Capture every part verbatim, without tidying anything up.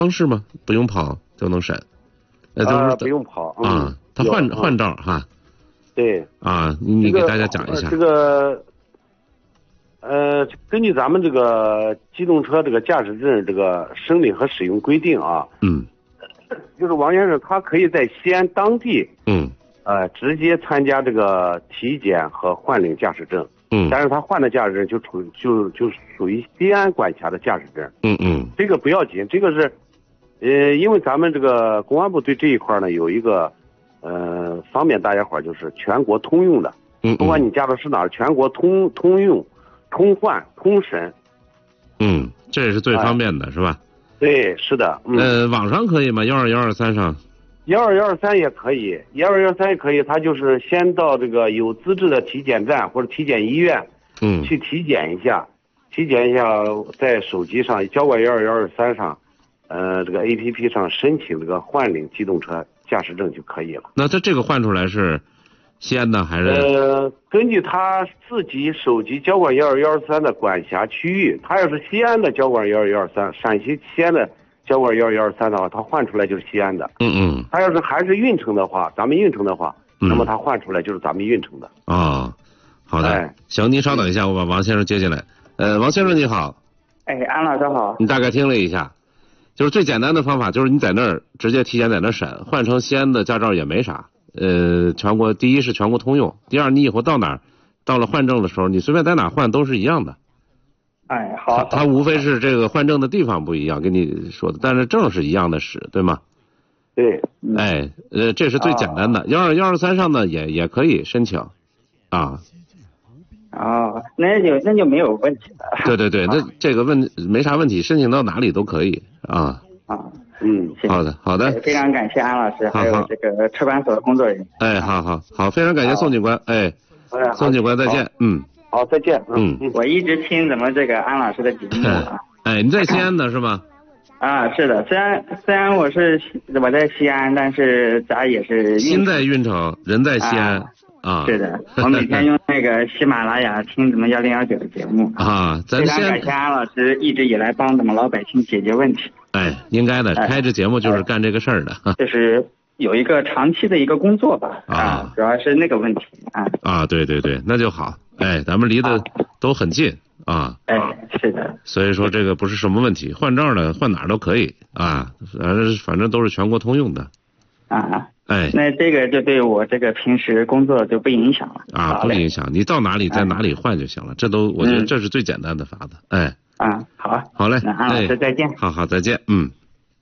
方式吗？不用跑就能审？呃，就是、 呃、不用跑、嗯、 啊，他换换照哈。 对啊，你你给大家讲一下。 这个呃，根据咱们这个机动车这个驾驶证这个申领和使用规定啊， 嗯， 就是王先生他可以在西安当地， 嗯， 呃，直接参加这个体检和换领驾驶证， 嗯， 但是他换的驾驶证就处就就属于西安管辖的驾驶证， 嗯嗯， 这个不要紧，这个是，呃，因为咱们这个公安部对这一块呢有一个。呃，方便大家伙就是全国通用的， 嗯， 不管你驾照是哪儿，全国通通用、通换、通审。 嗯，这也是最方便的，哎、是吧？ 对，是的。嗯、 呃，网上可以吗？幺二幺二三上？ 幺二幺二三也可以，幺二幺三也可以。他就是先到这个有资质的体检站或者体检医院， 嗯， 去体检一下，体检一下，在手机上交管幺二幺二三上，呃，这个 A P P 上申请这个换领机动车驾驶证就可以了。 那他这个换出来是西安的还是？ 呃，根据他自己手机交管幺二幺二三的管辖区域，他要是西安的交管幺二幺二三，陕西西安的交管幺二幺二三的话，他换出来就是西安的。 嗯嗯。 他要是还是运城的话，咱们运城的话， 嗯、 那么他换出来就是咱们运城的。 哦，好的， 哎、 行，您稍等一下，我把王先生接进来。呃，王先生你好。 哎，安老师好。 你大概听了一下。就是最简单的方法，就是你在那儿直接体检，在那儿审，换成西安的驾照也没啥。呃，全国第一是全国通用，第二你以后到哪儿，到了换证的时候，你随便在哪换都是一样的。 哎，好。 它无非是这个换证的地方不一样，跟你说的，但是证是一样的使，对吗？ 对。 哎，呃，这是最简单的。幺二幺二三上呢也也可以申请，啊。 哦，那就那就没有问题了。 对对对，那这个问没啥问题，申请到哪里都可以啊。 啊，嗯， 好的好的， 非常感谢安老师，还有这个车管所的工作人员。 哎，好好好，非常感谢宋警官，哎，宋警官再见，嗯， 好，再见， 嗯， 我一直听咱们这个安老师的节目啊。 哎，你在西安的是吗？ 啊，是的，虽然虽然我是我在西安，但是咱也是心在运城，人在西安。啊， 是的，我每天用那个喜马拉雅听咱们幺零幺九的节目啊，咱非常感谢安老师一直以来帮咱们老百姓解决问题。 哎，应该的，开这节目就是干这个事儿的， 哎、就是有一个长期的一个工作吧，啊，主要是那个问题啊。 啊，对对对，那就好，哎，咱们离得都很近啊。 哎，是的。 所以说这个不是什么问题，换证的换哪儿都可以啊，反正反正都是全国通用的。 啊。 哎， 那这个就对我这个平时工作就不影响了啊，不影响，你到哪里在哪里换就行了，这都我觉得这是最简单的法子。哎， 啊，好， 好嘞， 那安老师再见。 好好再见，嗯。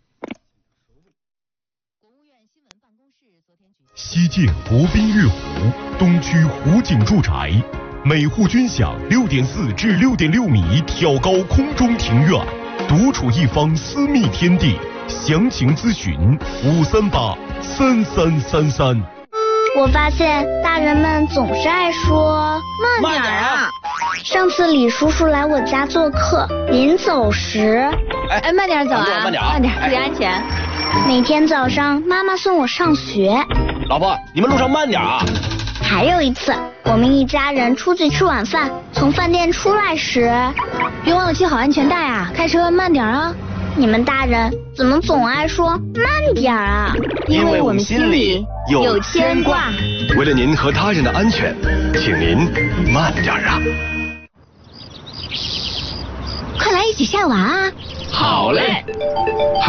西晋湖滨玉湖东区湖景住宅，每户均享六点四至六点六米挑高空中庭院，独处一方私密天地。详情咨询五三八三三三三。 我发现大人们总是爱说慢点啊。 上次李叔叔来我家做客，临走时， 哎，慢点走啊， 慢点， 慢点，注意安全。 每天早上妈妈送我上学。 老婆，你们路上慢点啊。 还有一次，我们一家人出去吃晚饭，从饭店出来时， 别忘了系好安全带啊，开车慢点啊。 你们大人怎么总爱说慢点啊？ 因为我们心里有牵挂。 为了您和他人的安全，请您慢点啊！ 快来一起晒娃啊！ 好嘞。